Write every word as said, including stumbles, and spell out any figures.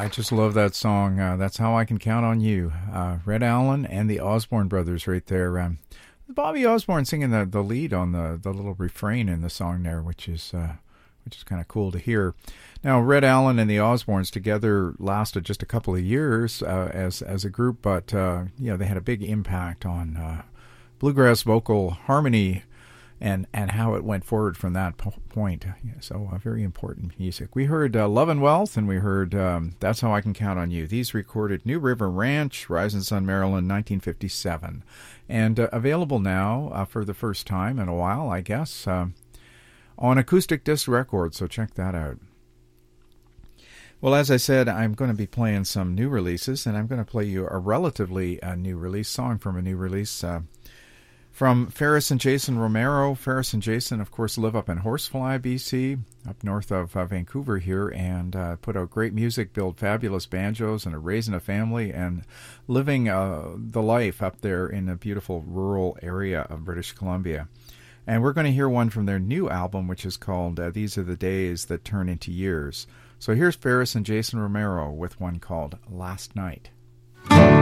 I just love that song. Uh, That's How I Can Count on You. Uh, Red Allen and the Osborne brothers right there. Um, Bobby Osborne singing the, the lead on the, the little refrain in the song there, which is uh, which is kind of cool to hear. Now, Red Allen and the Osbornes together lasted just a couple of years uh, as as a group, but uh, you know, they had a big impact on uh, bluegrass vocal harmony and and how it went forward from that po- point. So uh, very important music. We heard uh, Love and Wealth, and we heard um, That's How I Can Count on You. These recorded New River Ranch, Rising Sun, Maryland, nineteen fifty-seven. And uh, available now uh, for the first time in a while, I guess, uh, on Acoustic Disc Records, so check that out. Well, as I said, I'm going to be playing some new releases, and I'm going to play you a relatively uh, new release, song from a new release, uh, from Ferris and Jason Romero. Ferris and Jason, of course, live up in Horsefly, B C, up north of uh, Vancouver here, and uh, put out great music, build fabulous banjos, and are raising a family and living uh, the life up there in a beautiful rural area of British Columbia. And we're going to hear one from their new album, which is called uh, These Are the Days That Turn Into Years. So here's Ferris and Jason Romero with one called Last Night.